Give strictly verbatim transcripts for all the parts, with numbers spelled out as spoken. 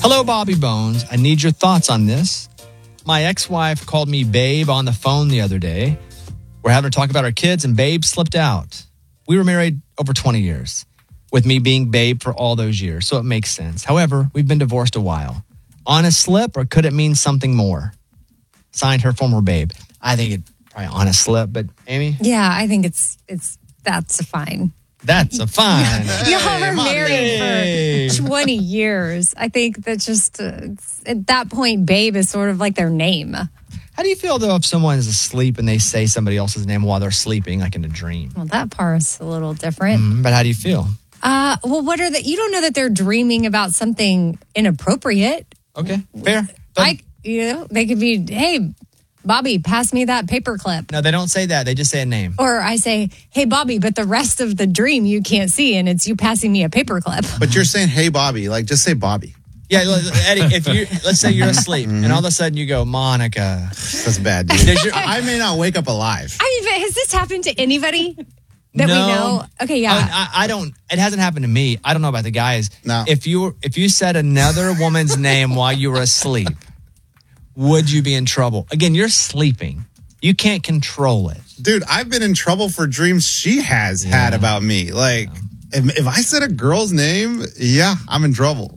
Hello, Bobby Bones. I need your thoughts on this. My ex-wife called me babe on the phone the other day. We're having to talk about our kids, and babe slipped out. We were married over twenty years, with me being babe for all those years, so it makes sense. However, we've been divorced a while. Honest slip, or could it mean something more? Signed, her former babe. I think it probably honest slip, but Amy? Yeah, I think it's it's that's fine. That's a fine. Y'all were married Hey. for twenty years. I think that just uh, it's- at that point, babe is sort of like their name. How do you feel, though, if someone is asleep and they say somebody else's name while they're sleeping, like in a dream? Well, that part's a little different. Mm, but how do you feel? Uh, well, what are the? You don't know that they're dreaming about something inappropriate. Okay, fair. But- Like, you know, they could be, hey, Bobby, pass me that paperclip. no, they don't say that. They just say a name. Or I say, hey, Bobby, but the rest of the dream you can't see, and it's you passing me a paperclip. But you're saying, hey, Bobby. Like, just say Bobby. Yeah, look, Eddie, if you let's say you're asleep and all of a sudden you go, Monica. That's bad, dude. Does your- I may not wake up alive. I mean, but has this happened to anybody that No. we know? Okay, yeah. I, I don't. It hasn't happened to me. I don't know about the guys. No. If you if you said another woman's name while you were asleep, would you be in trouble? Again, you're sleeping. You can't control it. Dude, I've been in trouble for dreams she has had about me. Like, if, if I said a girl's name, yeah, I'm in trouble.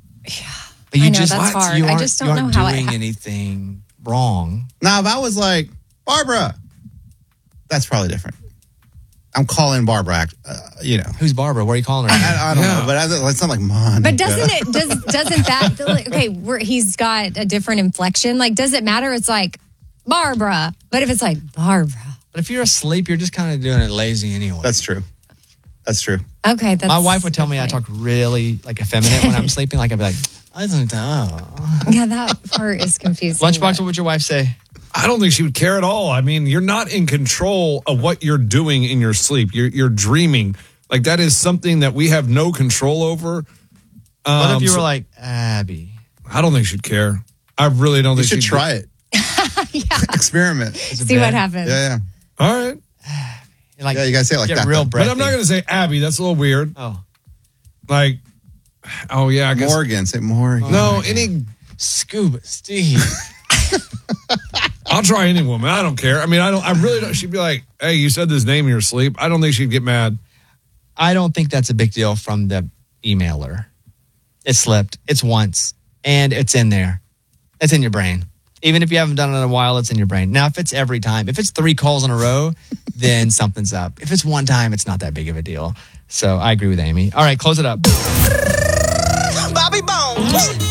But you I know, just that's hard. you I aren't, just you don't aren't know how it doing ha- anything wrong. Now, if I was like, Barbara, that's probably different. I'm calling Barbara, act- uh, you know. Who's Barbara? Where are you calling her? I, I don't Yeah. know, but I, it's not like Monica. But doesn't it does doesn't that like, okay? We're, he's got a different inflection. Like, does it matter? It's like Barbara, but if it's like Barbara, But if you're asleep, you're just kind of doing it lazy anyway. That's true. That's true. okay. That's My wife would tell me I talk really like effeminate when I'm sleeping. Like I'd be like, I don't know. Yeah, that part is confusing. Lunchbox, what would your wife say? I don't think she would care at all. I mean, you're not in control of what you're doing in your sleep. You're you're dreaming. Like that is something that we have no control over. Um, What if you were so- like, Abby? I don't think she'd care. I really don't You think should she'd try it. yeah. Experiment. See what happens. Yeah, yeah. All right. Like, Yeah, you gotta say it like get that, real though. breathy. But I'm not going to say Abby. That's a little weird. Oh, Like, oh, yeah, I guess. Morgan. Say Morgan. No, any. Scuba Steve. I'll try any woman. I don't care. I mean, I don't. I really don't. She'd be like, "Hey, you said this name in your sleep." I don't think she'd get mad. I don't think that's a big deal from the emailer. It slipped. It's once, and it's in there. It's in your brain. Even if you haven't done it in a while, it's in your brain. Now, if it's every time, if it's three calls in a row, then something's up. If it's one time, it's not that big of a deal. So I agree with Amy. All right, close it up. Bobby Bones.